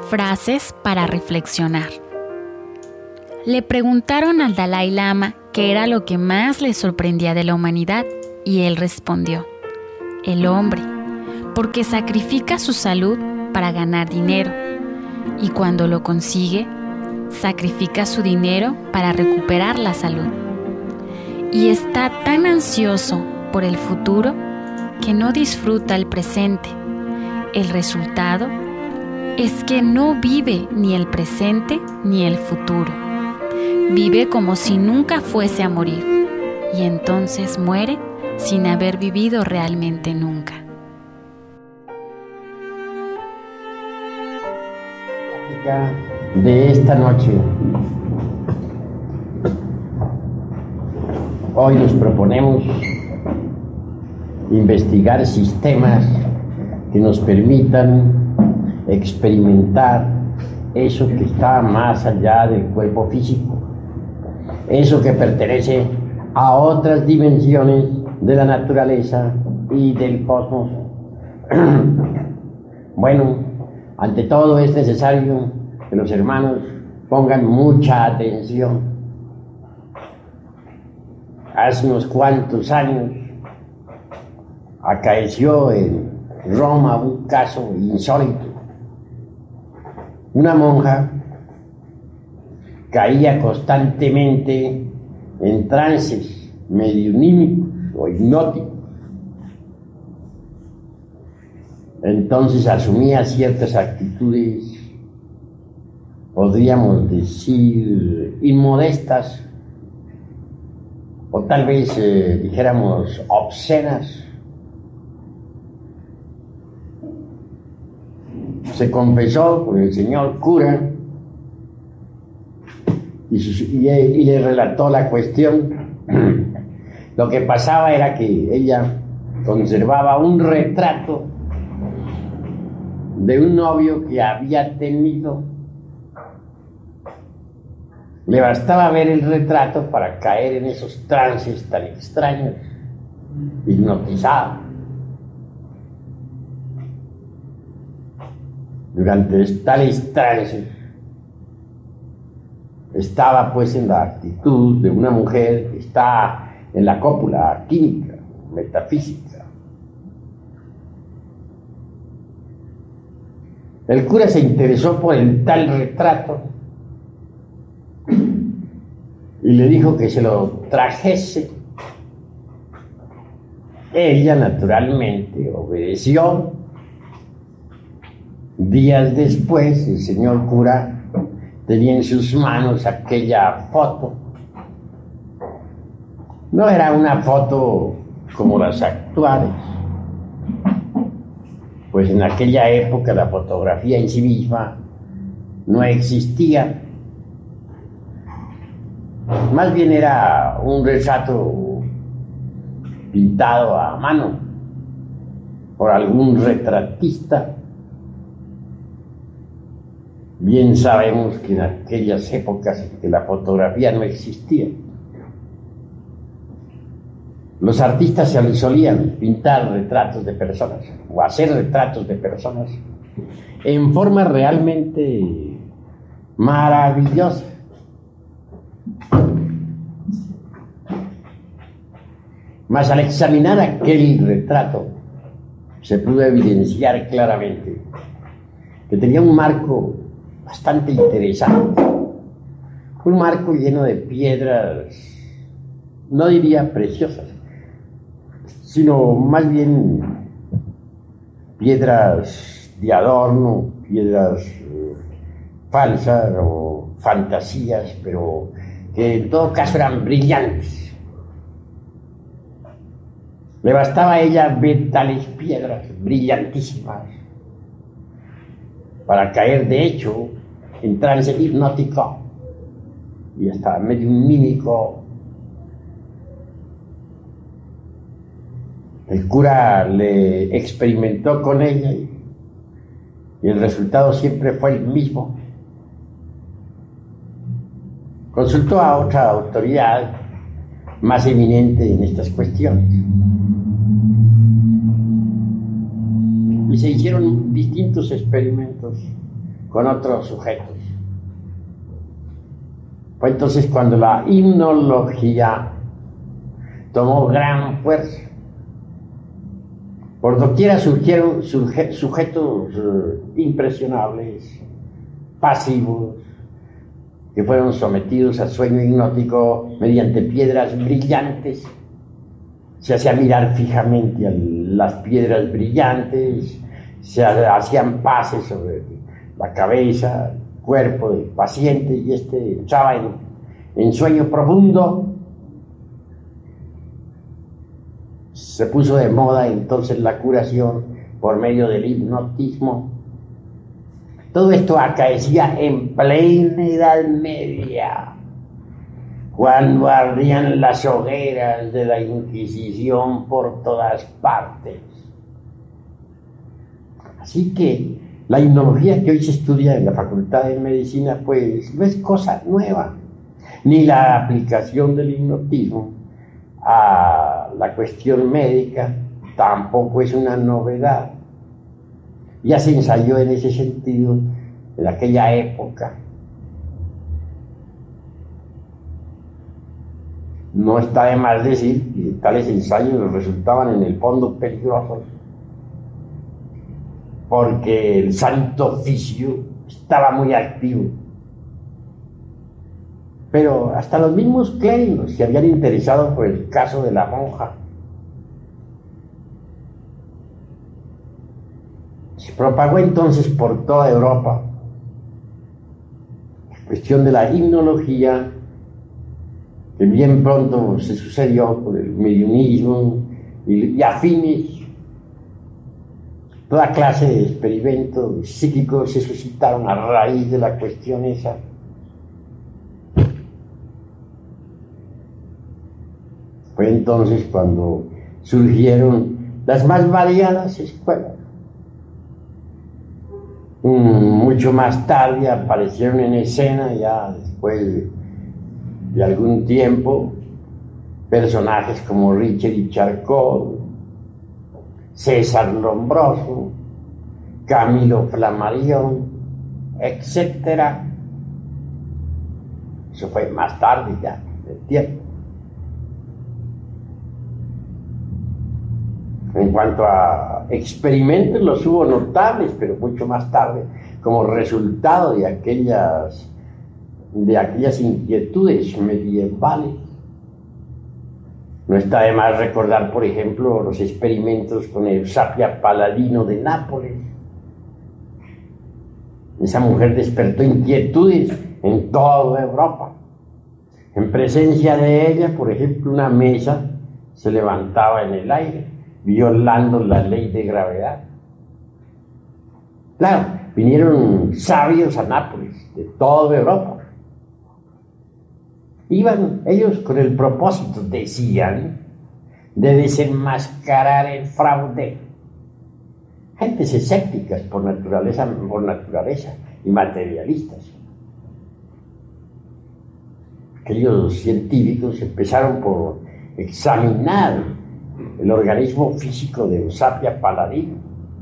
Frases para reflexionar. Le preguntaron al Dalai Lama qué era lo que más le sorprendía de la humanidad y él respondió: el hombre, porque sacrifica su salud para ganar dinero y cuando lo consigue, sacrifica su dinero para recuperar la salud. Y está tan ansioso por el futuro que no disfruta el presente. El resultado es que no vive ni el presente ni el futuro. Vive como si nunca fuese a morir y entonces muere sin haber vivido realmente nunca. De esta noche, hoy nos proponemos investigar sistemas que nos permitan experimentar eso que está más allá del cuerpo físico, eso que pertenece a otras dimensiones de la naturaleza y del cosmos. Bueno, ante todo es necesario que los hermanos pongan mucha atención. Hace unos cuantos años acaeció en Roma un caso insólito. Una monja caía constantemente en trances mediunímicos o hipnóticos. Entonces asumía ciertas actitudes, podríamos decir, inmodestas, o tal vez dijéramos obscenas. Se confesó con el señor cura y le relató la cuestión. Lo que pasaba era que ella conservaba un retrato de un novio que había tenido. Le bastaba ver el retrato para caer en esos trances tan extraños, hipnotizada. Durante tales trances estaba pues en la actitud de una mujer que está en la cópula química, metafísica. El cura se interesó por el tal retrato y le dijo que se lo trajese. Ella naturalmente obedeció. Días después, el señor cura tenía en sus manos aquella foto. No era una foto como las actuales, pues en aquella época la fotografía en sí misma no existía. Más bien era un retrato pintado a mano por algún retratista. Bien sabemos que en aquellas épocas en que la fotografía no existía, los artistas se solían pintar retratos de personas o hacer retratos de personas en forma realmente maravillosa. Mas al examinar aquel retrato se pudo evidenciar claramente que tenía un marco bastante interesante, un marco lleno de piedras, no diría preciosas, sino más bien piedras de adorno, piedras falsas o fantasías, pero que en todo caso eran brillantes. Le bastaba a ella ver tales piedras brillantísimas para caer de hecho en trance hipnótico y hasta medio mímico. El cura le experimentó con ella y el resultado siempre fue el mismo. Consultó a otra autoridad más eminente en estas cuestiones y se hicieron distintos experimentos con otros sujetos. Fue entonces cuando la hipnología tomó gran fuerza. Por doquiera surgieron sujetos impresionables, pasivos, que fueron sometidos al sueño hipnótico mediante piedras brillantes. Se hacía mirar fijamente a las piedras brillantes, se hacían pases sobre la cabeza, el cuerpo del paciente, y entraba en sueño profundo. Se puso de moda entonces la curación por medio del hipnotismo. Todo esto acaecía en plena Edad Media, cuando ardían las hogueras de la Inquisición por todas partes. Así que la hipnología que hoy se estudia en la Facultad de Medicina, pues no es cosa nueva, ni la aplicación del hipnotismo a la cuestión médica tampoco es una novedad. Ya se ensayó en ese sentido en aquella época. No está de más decir que tales ensayos resultaban en el fondo peligrosos, porque el santo oficio estaba muy activo. Pero hasta los mismos clérigos se habían interesado por el caso de la monja. Se propagó entonces por toda Europa la cuestión de la hipnología, que bien pronto se sucedió con el mediunismo y afines. Toda clase de experimentos psíquicos se suscitaron a raíz de la cuestión esa. Fue entonces cuando surgieron las más variadas escuelas. Mucho más tarde aparecieron en escena, ya después de algún tiempo, personajes como Richard y Charcot, César Lombroso, Camilo Flammarion, etc. Eso fue más tarde ya, del tiempo. En cuanto a experimentos, los hubo notables, pero mucho más tarde, como resultado de aquellas inquietudes medievales. No está de más recordar, por ejemplo, los experimentos con Eusapia Paladino de Nápoles. Esa mujer despertó inquietudes en toda Europa. En presencia de ella, por ejemplo, una mesa se levantaba en el aire, violando la ley de gravedad. Claro, vinieron sabios a Nápoles, de toda Europa. Iban ellos con el propósito, decían, de desenmascarar el fraude. Gentes escépticas por naturaleza y materialistas. Aquellos científicos empezaron por examinar el organismo físico de Eusapia Paladino.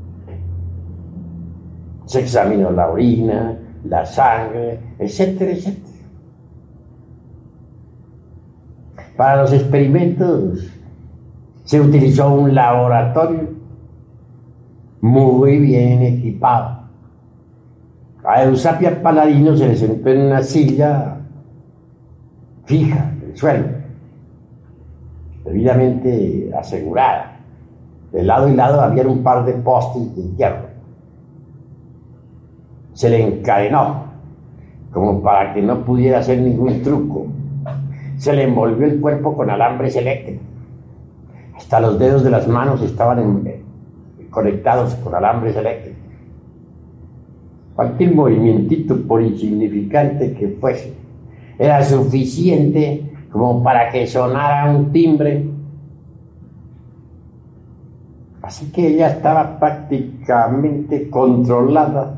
Se examinó la orina, la sangre, etcétera, etcétera. Para los experimentos se utilizó un laboratorio muy bien equipado. A Eusapia Paladino se le sentó en una silla fija en el suelo, debidamente asegurada. De lado y lado había un par de postes de hierro. Se le encadenó, como para que no pudiera hacer ningún truco. Se le envolvió el cuerpo con alambres eléctricos. Hasta los dedos de las manos estaban conectados con alambres eléctricos. Cualquier movimientito, por insignificante que fuese, era suficiente como para que sonara un timbre. Así que ella estaba prácticamente controlada.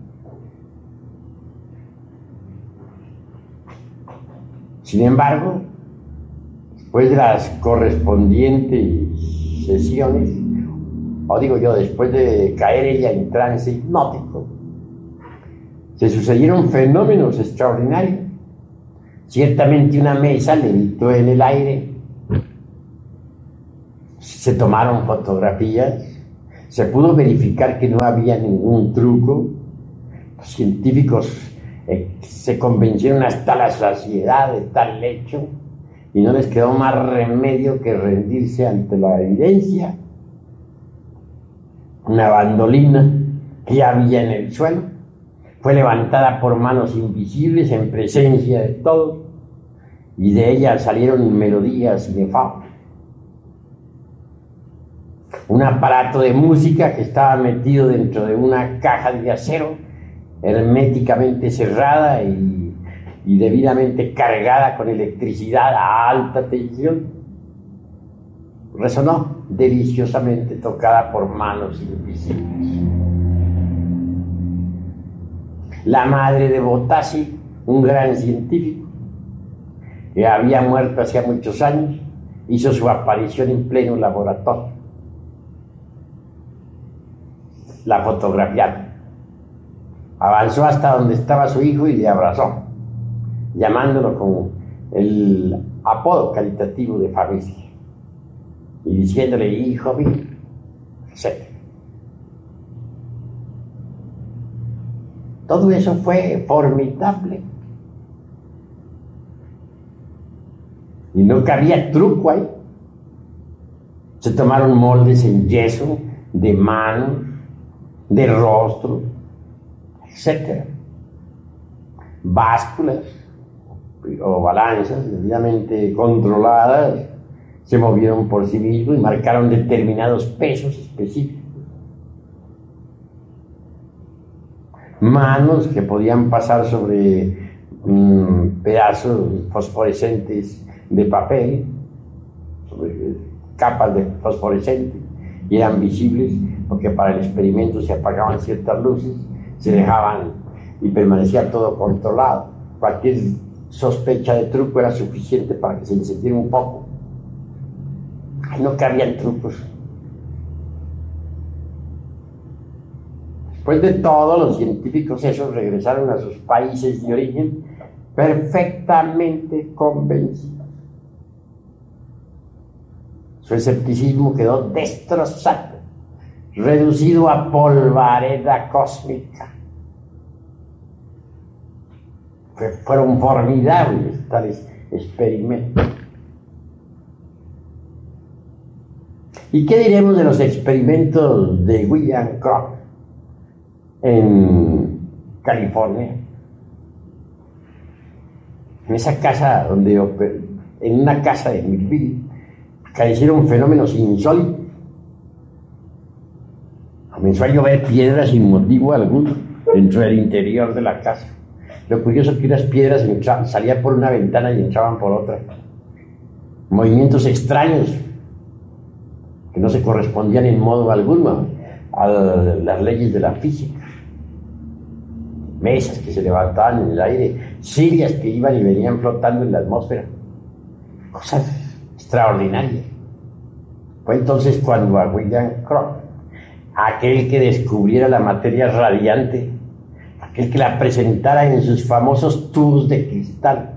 Sin embargo, después de las correspondientes sesiones, o digo yo, después de caer ella en trance hipnótico, se sucedieron fenómenos extraordinarios. Ciertamente una mesa levitó en el aire, se tomaron fotografías, se pudo verificar que no había ningún truco. Los científicos se convencieron hasta la saciedad de tal hecho y no les quedó más remedio que rendirse ante la evidencia. Una bandolina que había en el suelo fue levantada por manos invisibles en presencia de todos y de ella salieron melodías inefable. Un aparato de música que estaba metido dentro de una caja de acero herméticamente cerrada y debidamente cargada con electricidad a alta tensión, resonó deliciosamente tocada por manos invisibles. La madre de Botassi, un gran científico que había muerto hacía muchos años, hizo su aparición en pleno laboratorio. La fotografiaron. Avanzó hasta donde estaba su hijo y le abrazó, llamándolo con el apodo caritativo de familia y diciéndole hijo mío, etc. Todo eso fue formidable y no cabía truco ahí. Se tomaron moldes en yeso de manos, de rostro, etc. Básculas o balanzas debidamente controladas se movieron por sí mismos y marcaron determinados pesos específicos. Manos que podían pasar sobre pedazos fosforescentes de papel, sobre capas de fosforescente, y eran visibles porque para el experimento se apagaban ciertas luces, se dejaban y permanecía todo controlado. Cualquier sospecha de truco era suficiente para que se encendiera un poco. No cabían trucos. Después de todo, los científicos esos regresaron a sus países de origen perfectamente convencidos. Su escepticismo quedó destrozado, reducido a polvareda cósmica. Fueron formidables tales experimentos. ¿Y qué diremos de los experimentos de William Kroc en California? En esa casa en una casa de Millville, cayeron fenómenos insólitos. Comenzó a llover piedras sin motivo alguno dentro del interior de la casa. Lo curioso es que unas piedras salían por una ventana y entraban por otra. Movimientos extraños que no se correspondían en modo alguno a las leyes de la física. Mesas que se levantaban en el aire, sillas que iban y venían flotando en la atmósfera. Cosas extraordinarias. Fue entonces cuando a William Kroc, aquel que descubriera la materia radiante, aquel que la presentara en sus famosos tubos de cristal,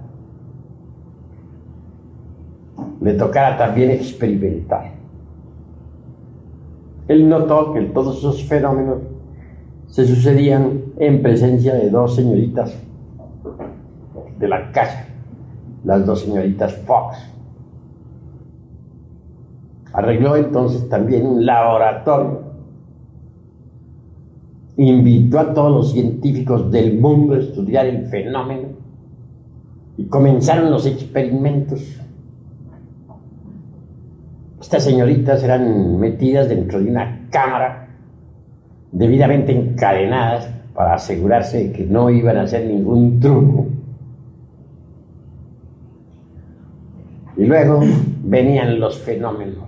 le tocara también experimentar. Él notó que todos esos fenómenos se sucedían en presencia de dos señoritas de la casa, las dos señoritas Fox. Arregló entonces también un laboratorio. Invitó a todos los científicos del mundo a estudiar el fenómeno y comenzaron los experimentos. Estas señoritas eran metidas dentro de una cámara debidamente encadenadas para asegurarse de que no iban a hacer ningún truco. Y luego venían los fenómenos.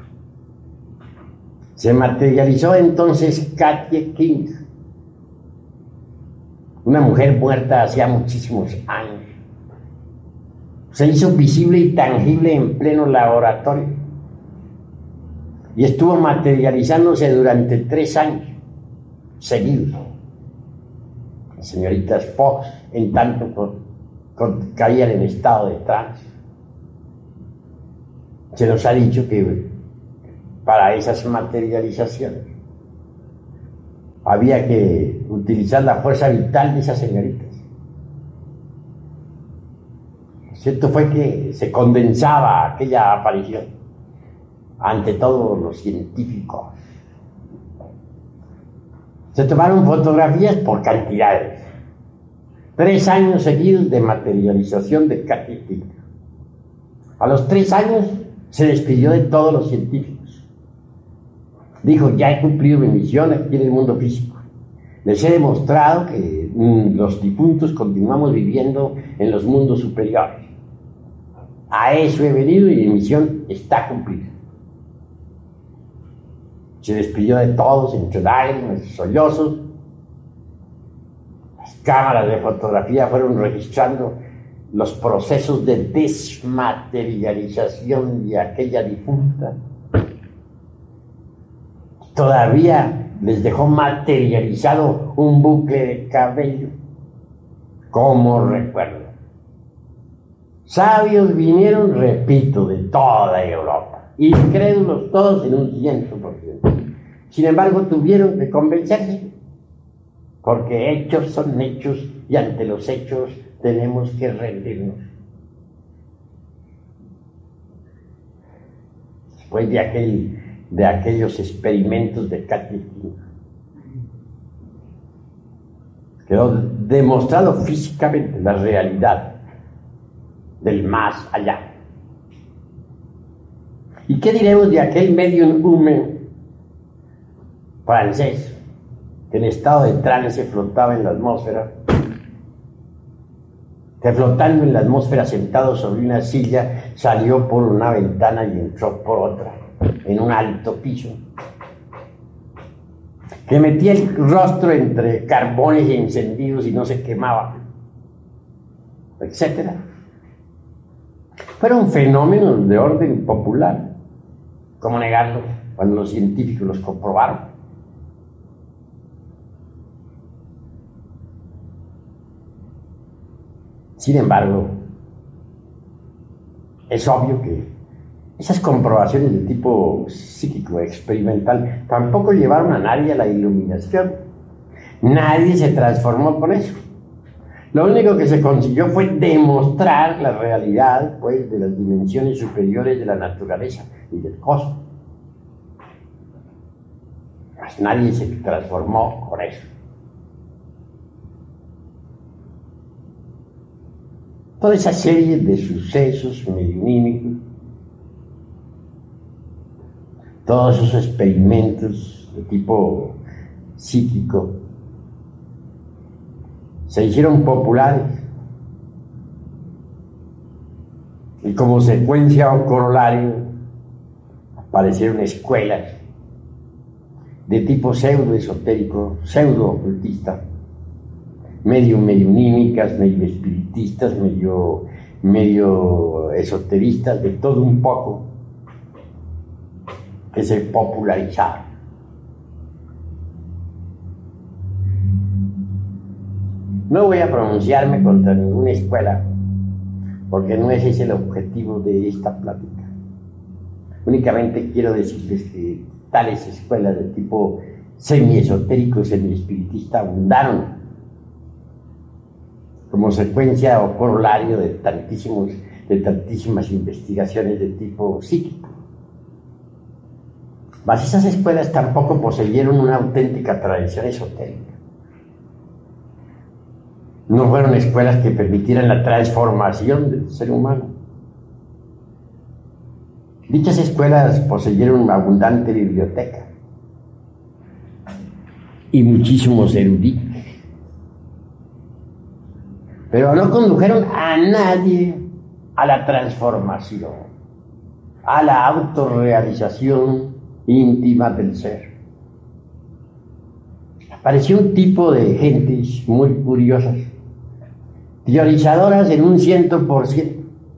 Se materializó entonces Katie King, una mujer muerta hacía muchísimos años. Se hizo visible y tangible en pleno laboratorio y estuvo materializándose durante 3 años seguidos. señoritas Fox, en tanto caían en estado de trance. Se nos ha dicho que para esas materializaciones había que utilizar la fuerza vital de esas señoritas. Lo cierto fue que se condensaba aquella aparición ante todos los científicos. Se tomaron fotografías por cantidades. 3 años seguidos de materialización de Katy Pink. A los 3 años se despidió de todos los científicos. Dijo: ya he cumplido mi misión aquí en el mundo físico. Les he demostrado que los difuntos continuamos viviendo en los mundos superiores. A eso he venido y mi misión está cumplida. Se despidió de todos entre lágrimas y sollozos. Las cámaras de fotografía fueron registrando los procesos de desmaterialización de aquella difunta. Todavía les dejó materializado un bucle de cabello como recuerdo. Sabios vinieron, repito, de toda Europa, incrédulos todos en un 100%. Sin embargo, tuvieron que convencerse, porque hechos son hechos y ante los hechos tenemos que rendirnos. Después de aquellos experimentos de Katy Pink, quedó demostrado físicamente la realidad del más allá. ¿Y qué diremos de aquel medium francés que en estado de trance flotaba en la atmósfera? Que flotando en la atmósfera, sentado sobre una silla, salió por una ventana y entró por otra, en un alto piso. Que metía el rostro entre carbones encendidos y no se quemaba, etc. Fueron fenómenos de orden popular. ¿Cómo negarlo cuando los científicos los comprobaron? Sin embargo, es obvio que esas comprobaciones de tipo psíquico experimental tampoco llevaron a nadie a la iluminación. Nadie se transformó con eso. Lo único que se consiguió fue demostrar la realidad, pues, de las dimensiones superiores de la naturaleza y del cosmos. Mas nadie se transformó con eso. Toda esa serie de sucesos mediunímicos, todos esos experimentos de tipo psíquico, se hicieron populares y como secuencia o corolario aparecieron escuelas de tipo pseudo-esotérico, pseudo-ocultista, medio mediunímicas, medio espiritistas, medio esoteristas, de todo un poco, que se popularizaron. No voy a pronunciarme contra ninguna escuela, porque no ese es el objetivo de esta plática. Únicamente quiero decirles que tales escuelas de tipo semi-esotérico y semi-espiritista abundaron como secuencia o corolario de tantísimas investigaciones de tipo psíquico. Mas esas escuelas tampoco poseyeron una auténtica tradición esotérica. No fueron escuelas que permitieran la transformación del ser humano. Dichas escuelas poseyeron una abundante biblioteca y muchísimos eruditos, pero no condujeron a nadie a la transformación, a la autorrealización íntima del ser. Apareció un tipo de gentes muy curiosas, teorizadoras en un 100%.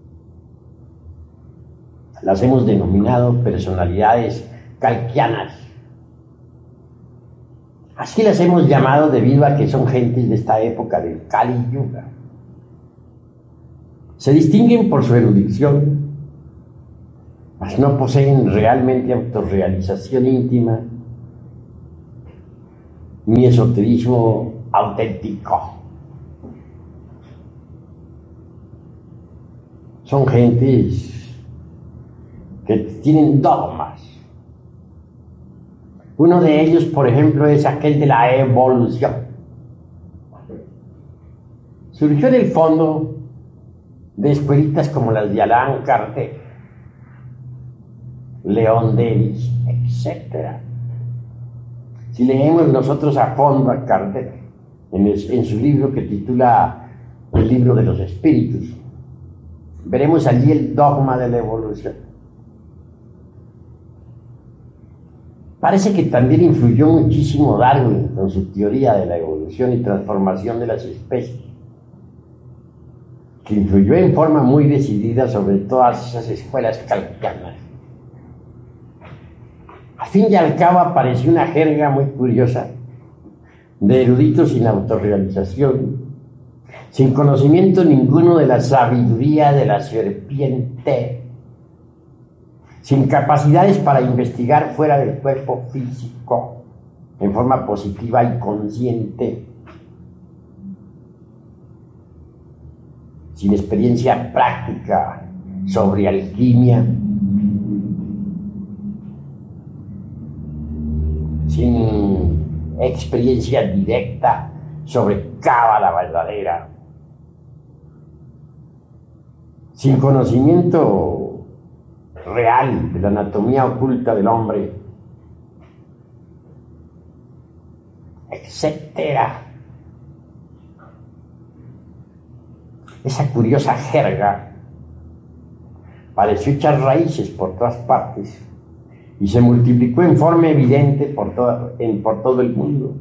Las hemos denominado personalidades kalkianas. Así las hemos llamado debido a que son gentes de esta época del Kali Yuga. Se distinguen por su erudición, mas no poseen realmente autorrealización íntima ni esoterismo auténtico. Son gentes que tienen dogmas. Uno de ellos, por ejemplo, es aquel de la evolución. Surgió en el fondo de escuelitas como las de Allan Kardec, León Denis, etc. Si leemos nosotros a fondo a Kardec, en su libro que titula El libro de los espíritus, veremos allí el dogma de la evolución. Parece que también influyó muchísimo Darwin con su teoría de la evolución y transformación de las especies, que influyó en forma muy decidida sobre todas esas escuelas cartesianas. Al fin y al cabo apareció una jerga muy curiosa de eruditos sin autorrealización, sin conocimiento ninguno de la sabiduría de la serpiente, sin capacidades para investigar fuera del cuerpo físico en forma positiva y consciente, sin experiencia práctica sobre alquimia, sin experiencia directa sobre cábala verdadera, sin conocimiento real de la anatomía oculta del hombre, etcétera. Esa curiosa jerga pareció echar raíces por todas partes y se multiplicó en forma evidente por todo el mundo.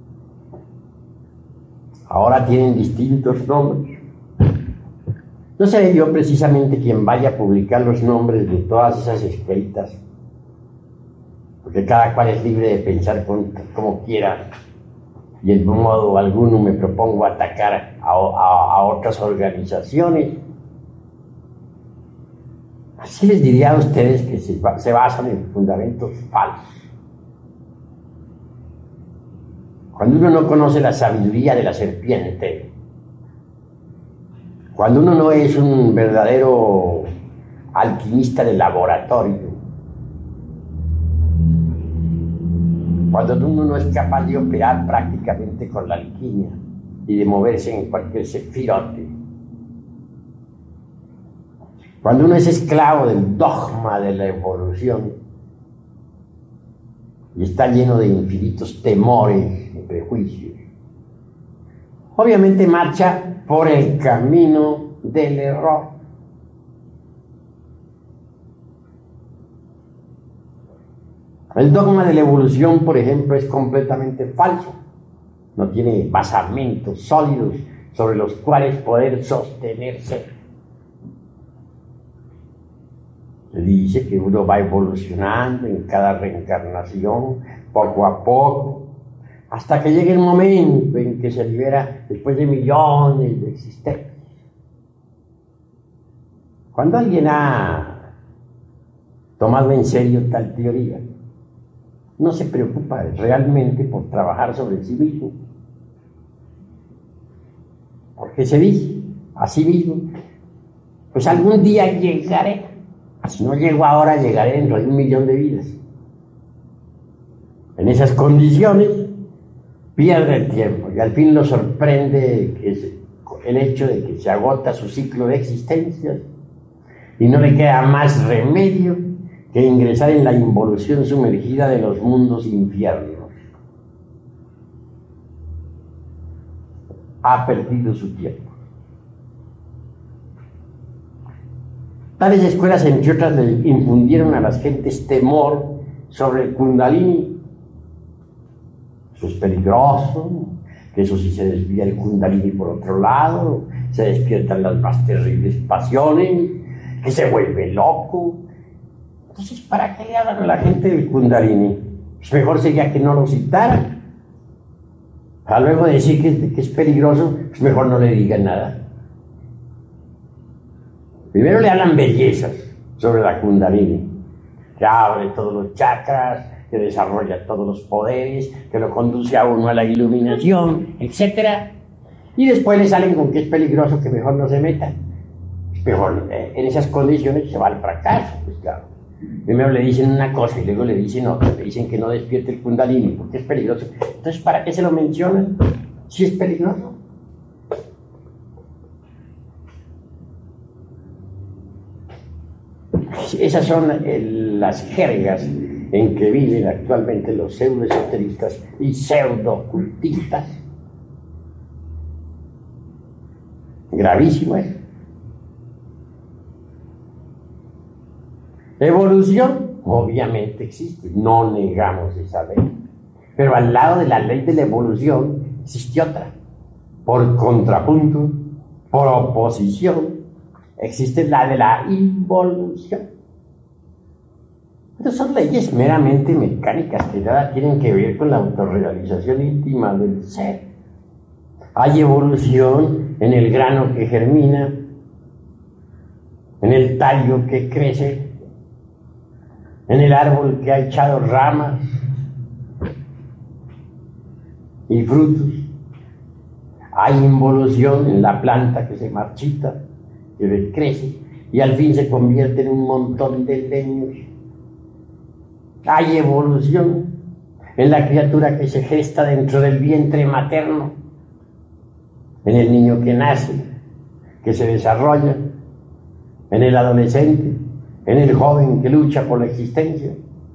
Ahora tienen distintos nombres. No seré yo precisamente quien vaya a publicar los nombres de todas esas escritas, porque cada cual es libre de pensar como quiera, y en modo alguno me propongo atacar a otras organizaciones. Así les diría a ustedes que se basan en fundamentos falsos. Cuando uno no conoce la sabiduría de la serpiente, cuando uno no es un verdadero alquimista de laboratorio, cuando uno no es capaz de operar prácticamente con la alquimia y de moverse en cualquier sefirote, cuando uno es esclavo del dogma de la evolución y está lleno de infinitos temores y prejuicios, obviamente marcha por el camino del error. El dogma de la evolución, por ejemplo, es completamente falso. No tiene basamentos sólidos sobre los cuales poder sostenerse. Se dice que uno va evolucionando en cada reencarnación, poco a poco, hasta que llegue el momento en que se libera después de millones de existencias. Cuando alguien ha tomado en serio tal teoría, no se preocupa realmente por trabajar sobre sí mismo, porque se dice a sí mismo, pues algún día llegaré, si no llego ahora llegaré dentro de 1 millón de vidas. En esas condiciones pierde el tiempo y al fin lo sorprende el hecho de que se agota su ciclo de existencias y no le queda más remedio que ingresar en la involución sumergida de los mundos infiernos. Ha perdido su tiempo. Tales escuelas, entre otras, le infundieron a las gentes temor sobre el Kundalini. Eso es peligroso, que eso si se desvía el Kundalini por otro lado, se despiertan las más terribles pasiones, que se vuelve loco. Entonces, ¿para qué le hablan a la gente del Kundalini? Pues mejor sería que no lo citaran Para luego decir que es peligroso, pues mejor no le digan nada. Primero le hablan bellezas sobre la Kundalini, que abre todos los chakras, que desarrolla todos los poderes, que lo conduce a uno a la iluminación, etc. Y después le salen con que es peligroso, que mejor no se metan. Mejor en esas condiciones se va al fracaso, pues claro. Primero le dicen una cosa y luego le dicen otra, le dicen que no despierte el Kundalini porque es peligroso. Entonces, ¿para qué se lo mencionan si es peligroso? Esas son las jergas en que viven actualmente los pseudoesoteristas y pseudocultistas. Gravísimo es. Evolución, obviamente existe, no negamos esa ley. Pero al lado de la ley de la evolución existe otra. Por contrapunto, por oposición, existe la de la involución. Estas son leyes meramente mecánicas que nada tienen que ver con la autorrealización íntima del ser. Hay evolución en el grano que germina, en el tallo que crece, en el árbol que ha echado ramas y frutos. Hay involución en la planta que se marchita, que decrece y al fin se convierte en un montón de leños. Hay evolución en la criatura que se gesta dentro del vientre materno, en el niño que nace, que se desarrolla, en el adolescente, en el joven que lucha por la existencia,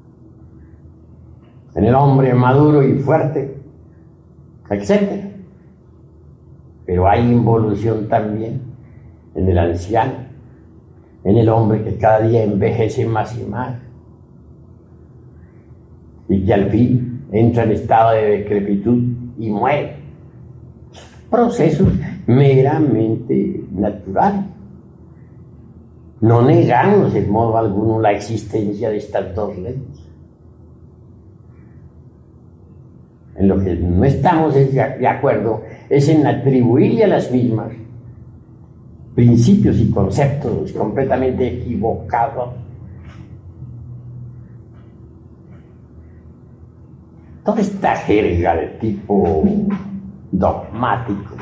en el hombre maduro y fuerte, etc. Pero hay involución también en el anciano, en el hombre que cada día envejece más y más, y que al fin entra en estado de decrepitud y muere. Procesos meramente naturales. No negamos en modo alguno la existencia de estas dos leyes. En lo que no estamos de acuerdo es en atribuirle a las mismas principios y conceptos completamente equivocados. Toda esta jerga de tipo dogmático,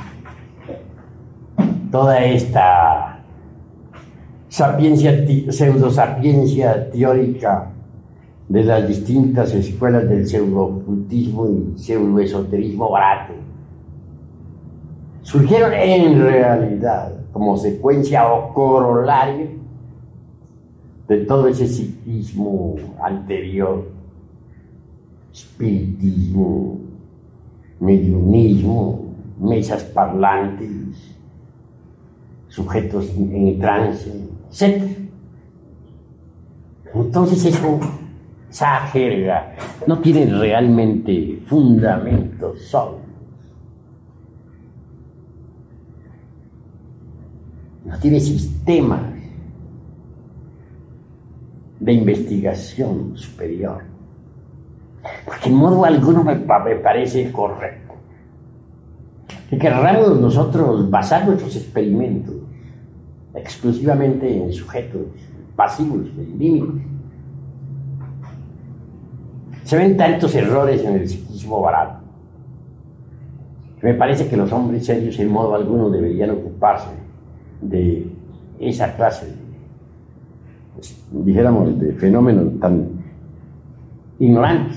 toda esta pseudosapiencia teórica de las distintas escuelas del pseudocultismo y pseudoesoterismo barato, surgieron en realidad como secuencia o corolario de todo ese psiquismo anterior, espiritismo, mediunismo, mesas parlantes, sujetos en trance, etc. Entonces esa jerga no tiene realmente fundamentos sólidos. No tiene sistemas de investigación superior. Porque en modo alguno me parece correcto que querramos nosotros basar nuestros experimentos exclusivamente en sujetos pasivos, límites. Se ven tantos errores en el psiquismo barato que me parece que los hombres serios en modo alguno deberían ocuparse de esa clase, dijéramos, de fenómenos tan ignorantes.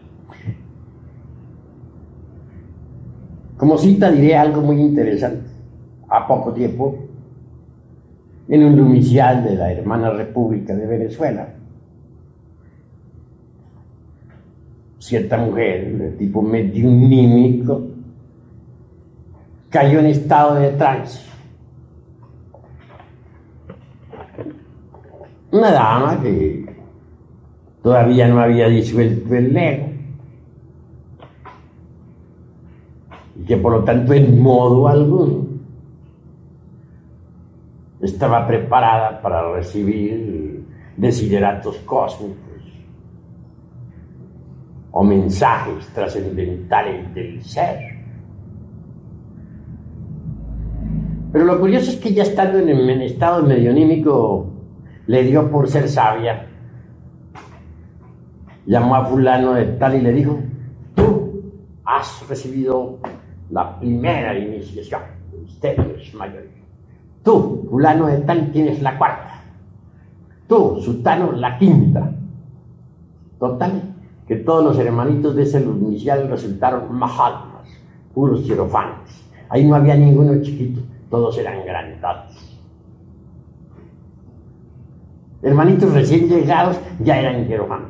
Como cita diré algo muy interesante. A poco tiempo, en un lumicial de la hermana República de Venezuela, cierta mujer de tipo mediunímico cayó en estado de trance. Una dama que todavía no había disuelto el ego y que por lo tanto en modo alguno estaba preparada para recibir desideratos cósmicos o mensajes trascendentales del ser. Pero lo curioso es que ya estando en estado medionímico, le dio por ser sabia. Llamó a fulano de tal y le dijo: tú has recibido la primera iniciación de misterios mayores. Tú, fulano de tal, tienes la cuarta. Tú, sutano, la quinta. Total, que todos los hermanitos de ese inicial resultaron mahatmas, puros hierofantes. Ahí no había ninguno chiquito, todos eran grandotes. Hermanitos recién llegados ya eran hierofantes.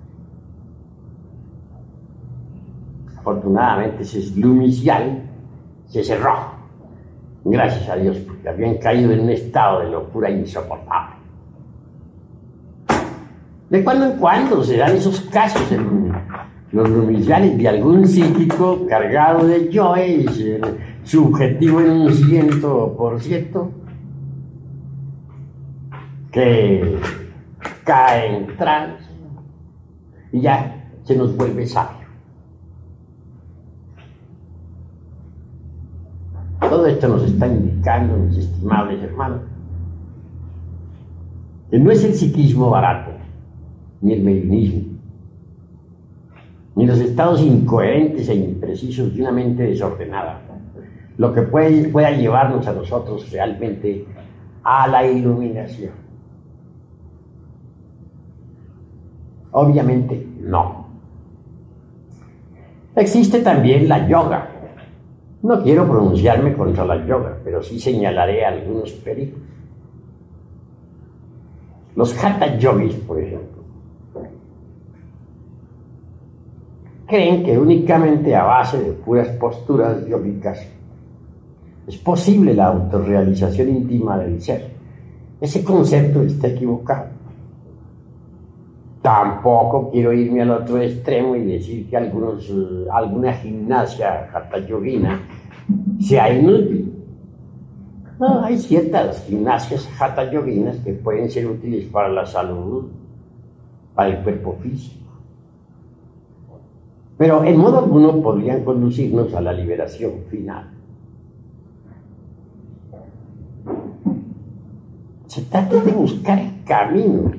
Afortunadamente ese lumicial se cerró, gracias a Dios, porque habían caído en un estado de locura insoportable. De cuando en cuando se dan esos casos en los lumiciales de algún psíquico cargado de yoes, subjetivo en un 100%, que cae en trance y ya se nos vuelve sabio. Todo esto nos está indicando, mis estimables hermanos, que no es el psiquismo barato, ni el mediunismo, ni los estados incoherentes e imprecisos de una mente desordenada, lo que pueda llevarnos a nosotros realmente a la iluminación. Obviamente no. Existe también la yoga. No quiero pronunciarme contra la yoga, pero sí señalaré algunos peligros. Los hatha yogis, por ejemplo, creen que únicamente a base de puras posturas yógicas es posible la autorrealización íntima del ser. Ese concepto está equivocado. Tampoco quiero irme al otro extremo y decir que alguna gimnasia hatha yogina sea inútil. No, hay ciertas gimnasias hatha yoginas que pueden ser útiles para la salud, para el cuerpo físico. Pero en modo alguno podrían conducirnos a la liberación final. Se trata de buscar el camino.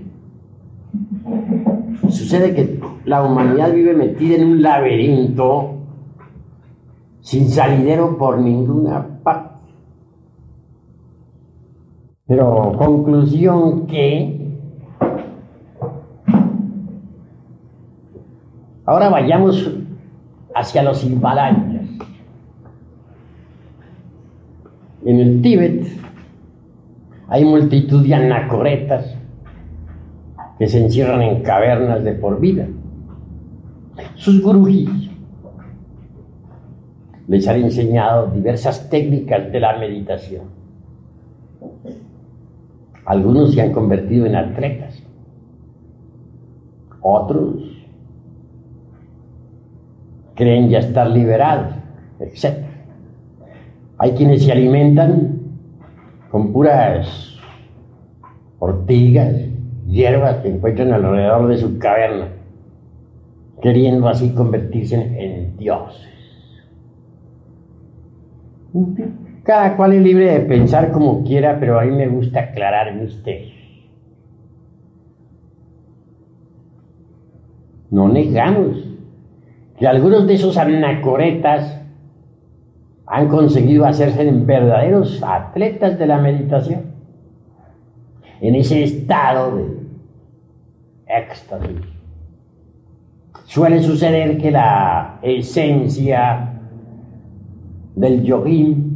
Sucede que la humanidad vive metida en un laberinto sin salidero por ninguna parte. Pero conclusión que ahora vayamos hacia los Himalayas. En el Tíbet hay multitud de anacoretas que se encierran en cavernas de por vida. Sus gurújis les han enseñado diversas técnicas de la meditación. Algunos se han convertido en atletas, otros creen ya estar liberados, etc. Hay quienes se alimentan con puras ortigas, hierbas que encuentran alrededor de su caverna, queriendo así convertirse en dioses. Cada cual es libre de pensar como quiera, pero a mí me gusta aclarar misterios. No negamos que algunos de esos anacoretas han conseguido hacerse verdaderos atletas de la meditación, en ese estado de éxtasis. Suele suceder que la esencia del yogín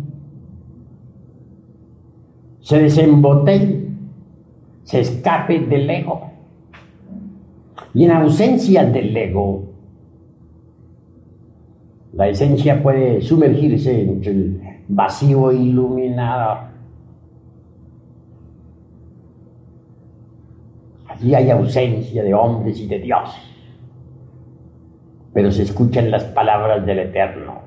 se desembotelle, se escape del ego, y en ausencia del ego la esencia puede sumergirse entre el vacío iluminado. Allí hay ausencia de hombres y de dioses, pero se escuchan las palabras del Eterno.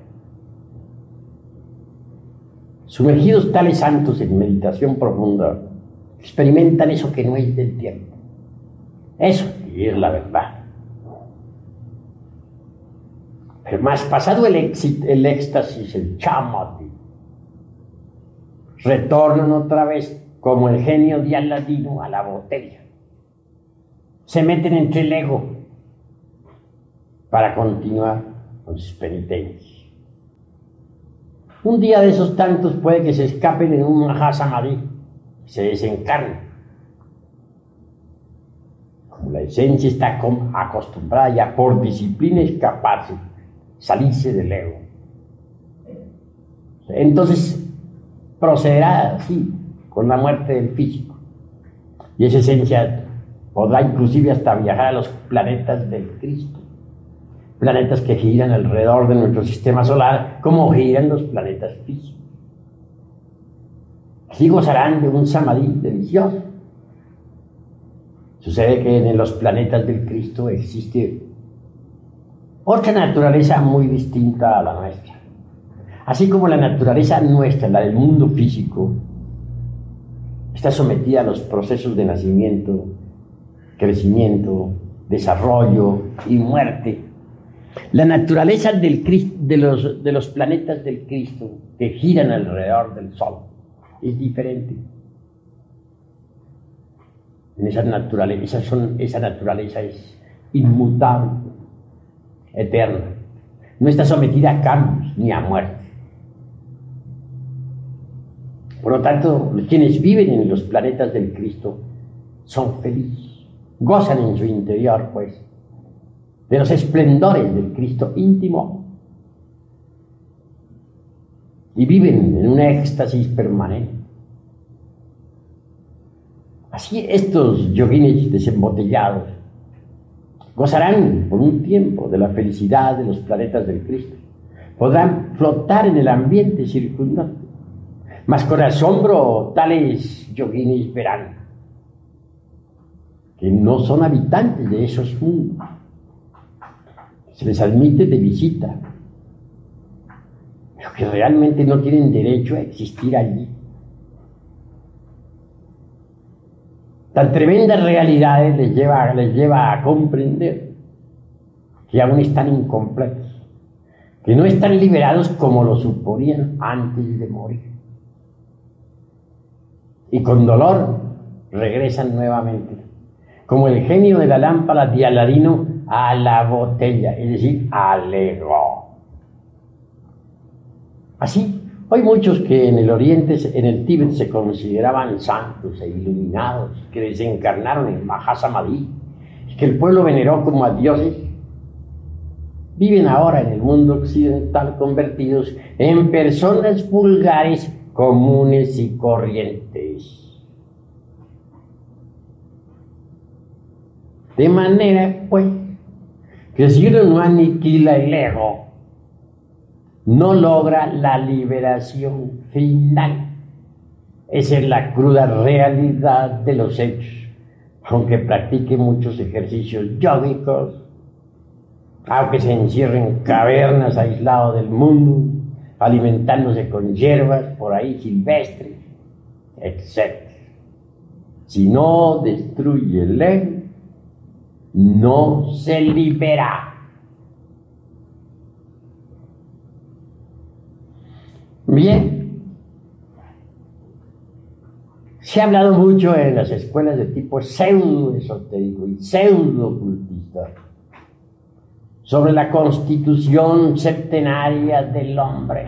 Sumergidos tales santos en meditación profunda, experimentan eso que no es del tiempo. Eso es la verdad. Pero más pasado el éxtasis, el chamadhi, retornan otra vez como el genio de Aladino a la botella. Se meten entre el ego para continuar con sus penitencias. Un día de esos tantos puede que se escapen en un Mahasamadhi, se desencarnen. Como la esencia está acostumbrada ya por disciplina a escaparse, salirse del ego. Entonces procederá así, con la muerte del físico. Y esa esencia podrá inclusive hasta viajar a los planetas del Cristo. Planetas que giran alrededor de nuestro sistema solar, como giran los planetas físicos. Así gozarán de un samadhi delicioso. Sucede que en los planetas del Cristo existe otra naturaleza muy distinta a la nuestra. Así como la naturaleza nuestra, la del mundo físico, está sometida a los procesos de nacimiento, crecimiento, desarrollo y muerte. La naturaleza del Cristo, de los planetas del Cristo que giran alrededor del Sol es diferente. Esa naturaleza es inmutable, eterna. No está sometida a cambios ni a muerte. Por lo tanto, quienes viven en los planetas del Cristo son felices, gozan en su interior, pues, de los esplendores del Cristo íntimo y viven en un éxtasis permanente. Así estos yoguines desembotellados gozarán por un tiempo de la felicidad de los planetas del Cristo. Podrán flotar en el ambiente circundante, mas con asombro tales yoguines verán que no son habitantes de esos mundos. Se les admite de visita, pero que realmente no tienen derecho a existir allí. Tan tremendas realidades les lleva a comprender que aún están incompletos, que no están liberados como lo suponían antes de morir. Y con dolor regresan nuevamente, como el genio de la lámpara de Aladino, a la botella, es decir, al ego. Así, hay muchos que en el Oriente, en el Tíbet, se consideraban santos e iluminados, que desencarnaron en Mahasamadhi, que el pueblo veneró como a dioses, viven ahora en el mundo occidental convertidos en personas vulgares, comunes y corrientes. De manera, pues, que si uno no aniquila el ego, no logra la liberación final. Esa es la cruda realidad de los hechos. Aunque practique muchos ejercicios yógicos, aunque se encierre en cavernas aislado del mundo, alimentándose con hierbas por ahí silvestres, etc. Si no destruye el ego, no se libera. Bien, se ha hablado mucho en las escuelas de tipo pseudo-esotérico y pseudo-ocultista sobre la constitución septenaria del hombre.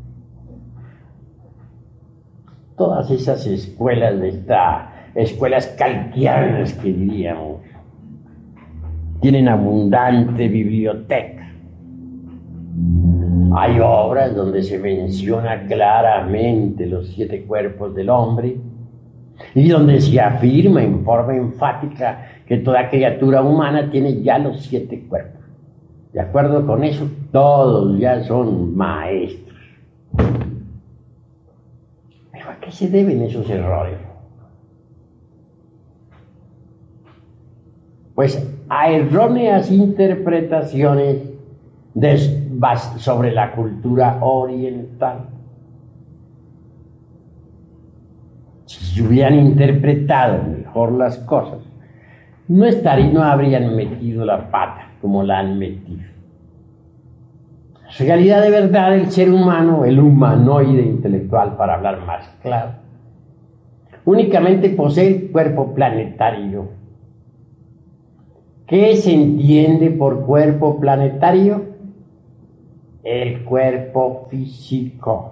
Todas esas escuelas escuelas calquianas que diríamos, tienen abundante biblioteca. Hay obras donde se menciona claramente los 7 cuerpos del hombre y donde se afirma en forma enfática que toda criatura humana tiene ya los 7 cuerpos. De acuerdo con eso, todos ya son maestros. ¿Pero a qué se deben esos errores? Pues a erróneas interpretaciones sobre la cultura oriental. Si hubieran interpretado mejor las cosas, no habrían metido la pata como la han metido. Realidad de verdad del ser humano, el humanoide intelectual, para hablar más claro, únicamente posee el cuerpo planetario. ¿Qué se entiende por cuerpo planetario? El cuerpo físico.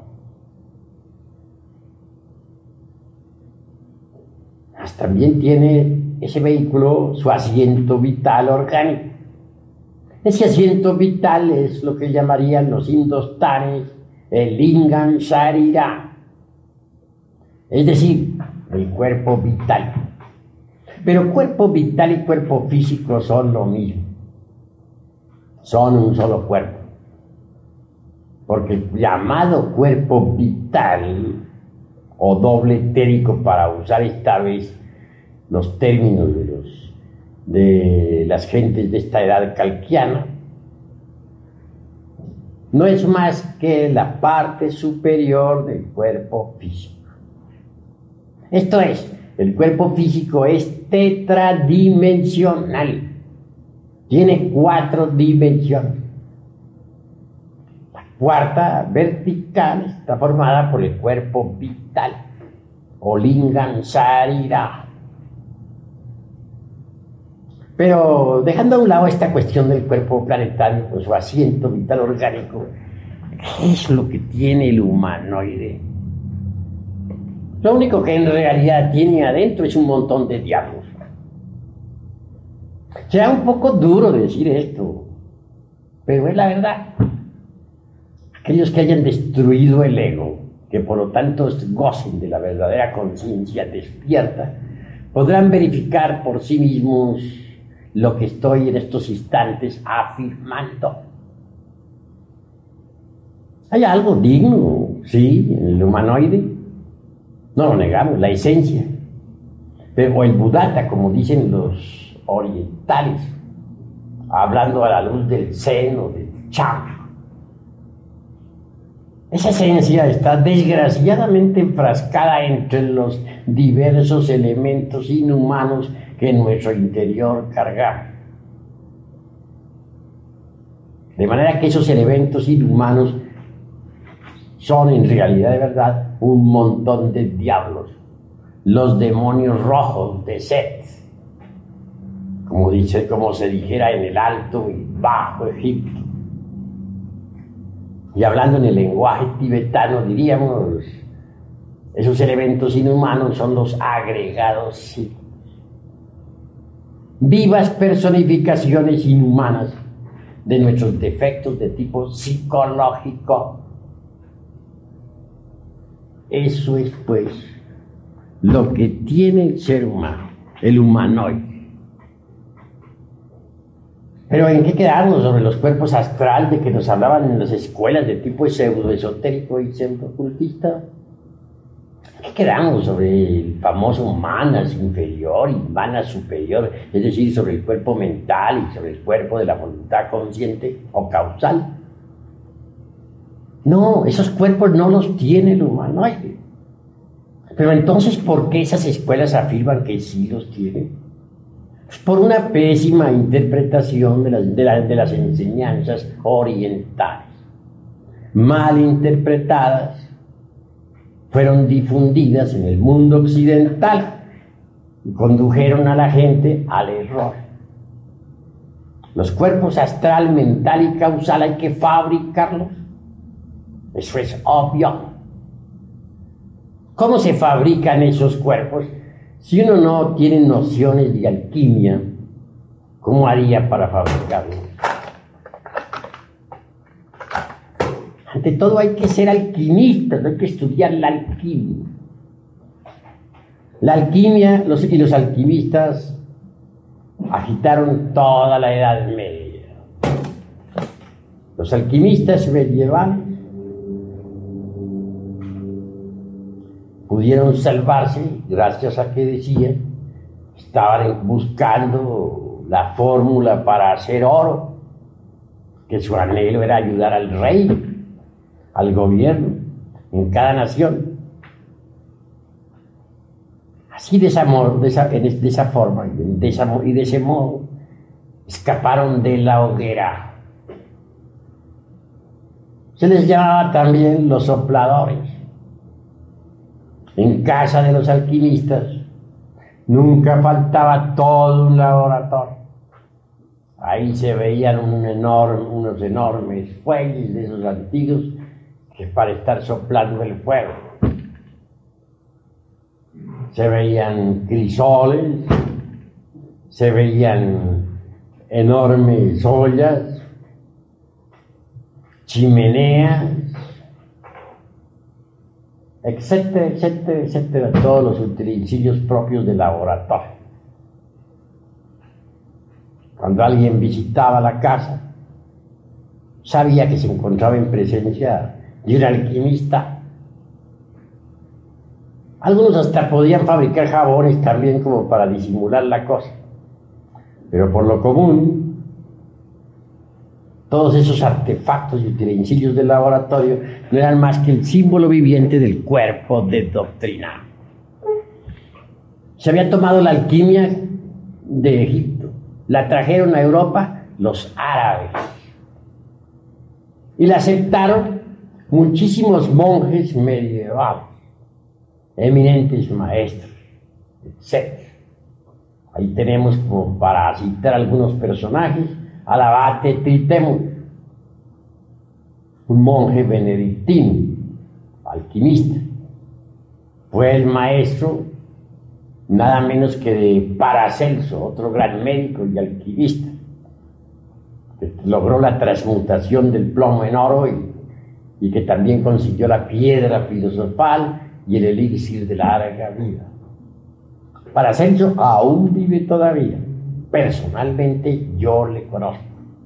También tiene ese vehículo su asiento vital orgánico. Ese asiento vital es lo que llamarían los hindustanes el lingam sharira, es decir, el cuerpo vital. Pero cuerpo vital y cuerpo físico son lo mismo, son un solo cuerpo, porque el llamado cuerpo vital o doble etérico, para usar esta vez los términos de las gentes de esta edad calquiana, no es más que la parte superior del cuerpo físico. Esto es, el cuerpo físico es tetradimensional, tiene 4 dimensiones. La cuarta, vertical, está formada por el cuerpo vital o lingam sharira. Pero dejando a un lado esta cuestión del cuerpo planetario con su asiento vital orgánico, ¿qué es lo que tiene el humanoide? Lo único que en realidad tiene adentro es un montón de diablos. Será un poco duro decir esto, pero es la verdad. Aquellos que hayan destruido el ego, que por lo tanto gocen de la verdadera conciencia despierta, podrán verificar por sí mismos lo que estoy en estos instantes afirmando. Hay algo digno, sí, en el humanoide, no lo negamos, la esencia, pero el Buddhata, como dicen los orientales, hablando a la luz del Zen o del Chan, esa esencia está desgraciadamente enfrascada entre los diversos elementos inhumanos que en nuestro interior cargamos. De manera que esos elementos inhumanos son en realidad de verdad un montón de diablos, los demonios rojos de Set, como se dijera en el Alto y Bajo Egipto. Y hablando en el lenguaje tibetano diríamos, esos elementos inhumanos son los agregados psíquicos, vivas personificaciones inhumanas de nuestros defectos de tipo psicológico. Eso es, pues, lo que tiene el ser humano, el humanoide. Pero ¿en qué quedarnos sobre los cuerpos astral de que nos hablaban en las escuelas de tipo pseudo-esotérico y pseudo-ocultista? ¿En qué quedamos sobre el famoso manas inferior y manas superior? Es decir, sobre el cuerpo mental y sobre el cuerpo de la voluntad consciente o causal. No, esos cuerpos no los tiene el humanoide. Pero entonces, ¿por qué esas escuelas afirman que sí los tienen? Pues por una pésima interpretación de las enseñanzas orientales. Mal interpretadas, fueron difundidas en el mundo occidental y condujeron a la gente al error. Los cuerpos astral, mental y causal hay que fabricarlos. Eso es obvio. ¿Cómo se fabrican esos cuerpos? Si uno no tiene nociones de alquimia, ¿cómo haría para fabricarlos? Ante todo hay que ser alquimistas, hay que estudiar la alquimia. La alquimia y los alquimistas agitaron toda la Edad Media. Los alquimistas medievales pudieron salvarse gracias a que decían estaban buscando la fórmula para hacer oro, que su anhelo era ayudar al rey, al gobierno, en cada nación. Así de esa forma y de ese modo escaparon de la hoguera. Se les llamaba también los sopladores. En casa de los alquimistas nunca faltaba todo un laboratorio. Ahí se veían unos enormes fuelles de esos antiguos que para estar soplando el fuego. Se veían crisoles, se veían enormes ollas, chimeneas, etcétera, etcétera, etcétera, todos los utensilios propios del laboratorio. Cuando alguien visitaba la casa, sabía que se encontraba en presencia de un alquimista. Algunos hasta podían fabricar jabones también como para disimular la cosa, pero por lo común, todos esos artefactos y utensilios del laboratorio no eran más que el símbolo viviente del cuerpo de doctrina. Se había tomado la alquimia de Egipto, la trajeron a Europa los árabes y la aceptaron muchísimos monjes medievales, eminentes maestros, etc. Ahí tenemos, como para citar algunos personajes, al abate Tritemo, un monje benedictino, alquimista. Fue el maestro nada menos que de Paracelso, otro gran médico y alquimista, que logró la transmutación del plomo en oro y que también consiguió la piedra filosofal y el elixir de la larga vida. Paracelso aún vive todavía. Personalmente yo le conozco.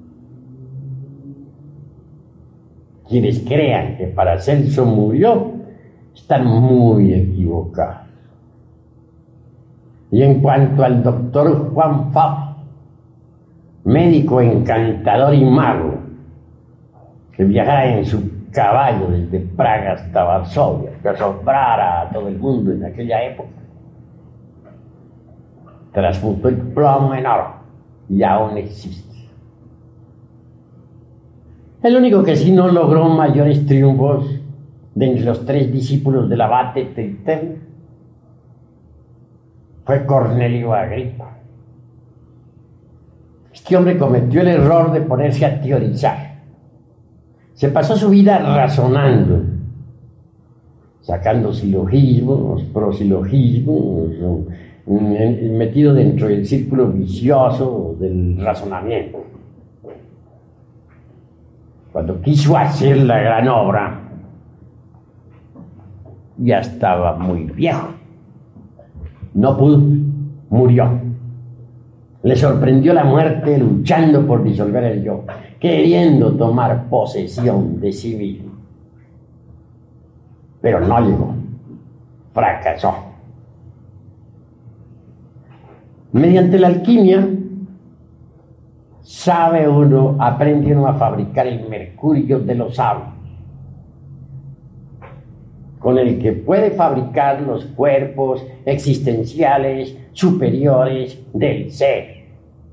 Quienes crean que Paracelso murió están muy equivocados. Y en cuanto al doctor Juan Fabio, médico encantador y mago, que viajara en su caballo desde Praga hasta Varsovia, que asombrara a todo el mundo en aquella época, transmutó el plomo en oro y aún existe. El único que sí no logró mayores triunfos de entre los tres discípulos del abate Tritemo fue Cornelio Agripa. Este hombre cometió el error de ponerse a teorizar. Se pasó su vida razonando, sacando silogismos, prosilogismos, metido dentro del círculo vicioso del razonamiento. Cuando quiso hacer la gran obra, ya estaba muy viejo. No pudo, murió. Le sorprendió la muerte luchando por disolver el yo, queriendo tomar posesión de sí mismo. Pero no llegó, fracasó. Mediante la alquimia, aprende uno a fabricar el mercurio de los sabios, con el que puede fabricar los cuerpos existenciales superiores del ser,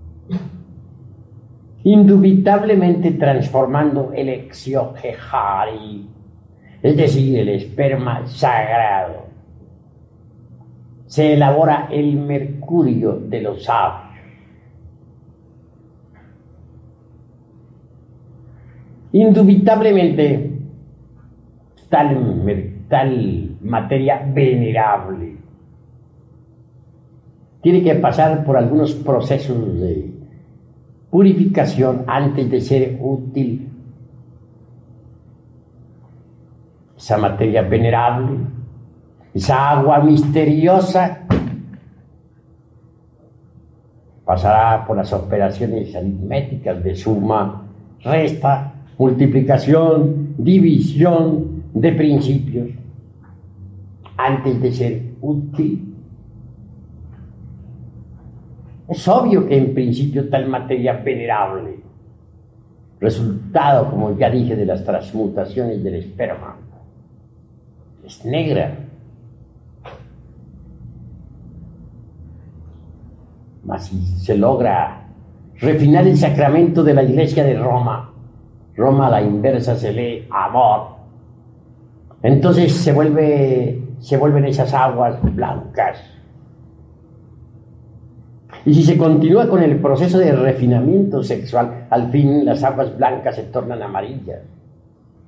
indubitablemente transformando el exioghehari, es decir, el esperma sagrado. Se elabora el mercurio de los sabios. Indubitablemente, tal materia venerable tiene que pasar por algunos procesos de purificación antes de ser útil. Esa materia venerable, esa agua misteriosa, pasará por las operaciones aritméticas de suma, resta, multiplicación, división de principios, antes de ser útil. Es obvio que en principio tal materia venerable, resultado, como ya dije, de las transmutaciones del esperma, es negra. Mas si se logra refinar el sacramento de la Iglesia de Roma, Roma a la inversa se lee amor. Entonces se vuelven esas aguas blancas. Y si se continúa con el proceso de refinamiento sexual, al fin las aguas blancas se tornan amarillas.